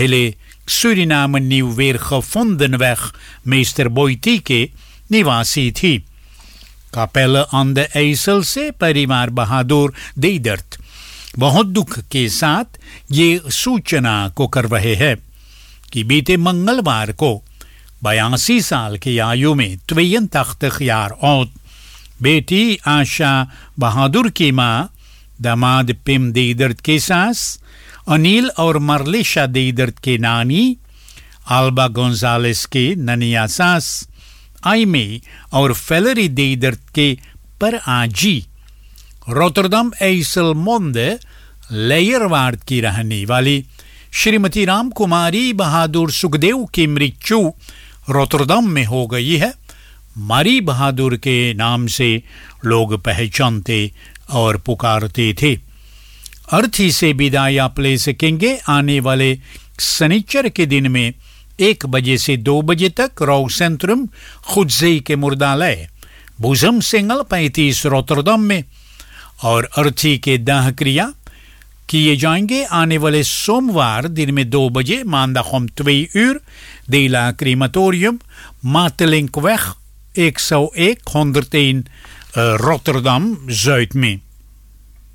पहले Suriname nieuw weer gevonden weg meester Boiti के निवासी थी कापेल aan de IJssel से परिवार बहादुर देदर्त बहुत दुख के साथ ये सूचना को कर रहे हैं कि बीते मंगलवार को 82 साल की आयु में 82 jaar oud बेटी आशा बहादुर की मां दामाद पिम देदर्त के सास अनिल और मरलिशा देदर्त के नानी अल्बा गोंजालेस के ननिया सास आइमे और फेलरी देदर्त के पर आजी रोटरडम IJsselmonde लेयरवार्ड की रहने वाली श्रीमती राम कुमारी बहादुर सुखदेव की मृत्यु रोटरडम में हो गई है मारी बहादुर के नाम से लोग पहचानते और पुकारते थे अर्थी से विदाई आप ले सकेंगे आने वाले शनिचर के दिन में 1 बजे से 2 बजे तक रॉक सेंट्रम खुदजई के मुर्दालय बुजम सिंगल 35 रोटरडम में और अर्थी के दाह क्रिया किए जाएंगे आने वाले सोमवार दिन में 2 बजे maandag om 2 uur de la crematorium Matelinkweg 101 101 Rotterdam Zuid mee